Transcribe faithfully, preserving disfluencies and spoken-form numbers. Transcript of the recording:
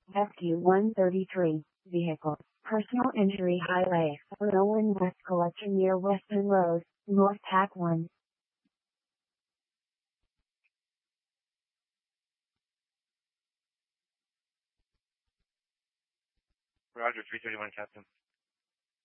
F Q one thirty-three, Vehicle, Personal Injury Highway, Rowan West Collection near Weston Road, North Pack one. Roger, three thirty-one, Captain.